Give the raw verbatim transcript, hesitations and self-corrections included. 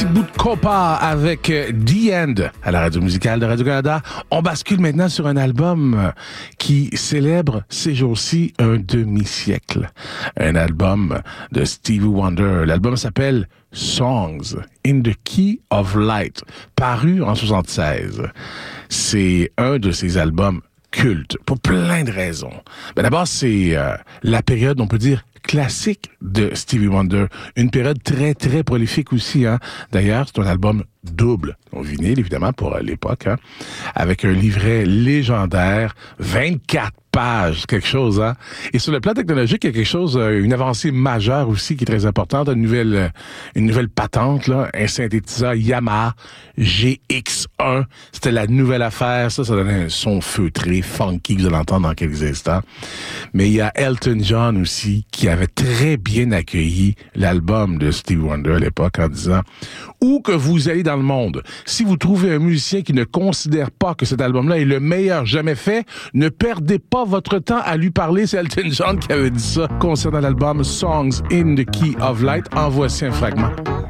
petit bout de copa avec The End à la radio musicale de Radio-Canada. On bascule maintenant sur un album qui célèbre ces jours-ci un demi-siècle. Un album de Stevie Wonder. L'album s'appelle Songs in the Key of Light, paru en soixante-seize. C'est un de ces albums cultes pour plein de raisons. Ben d'abord, c'est euh, la période, on peut dire, classique de Stevie Wonder. Une période très, très prolifique aussi, hein. D'ailleurs, c'est un album double, au vinyle, évidemment, pour l'époque, hein, avec un livret légendaire, vingt-quatre pages, quelque chose, hein. Et sur le plan technologique, il y a quelque chose, une avancée majeure aussi qui est très importante, une nouvelle, une nouvelle patente, là, un synthétiseur Yamaha G X un. C'était la nouvelle affaire, ça, ça donnait un son feutré, funky, que vous allez entendre dans quelques instants. Mais il y a Elton John aussi, qui avait très bien accueilli l'album de Stevie Wonder à l'époque en disant « Où que vous allez dans le monde, si vous trouvez un musicien qui ne considère pas que cet album-là est le meilleur jamais fait, ne perdez pas votre temps à lui parler. » C'est Elton John qui avait dit ça concernant l'album Songs in the Key of Light. En voici un fragment.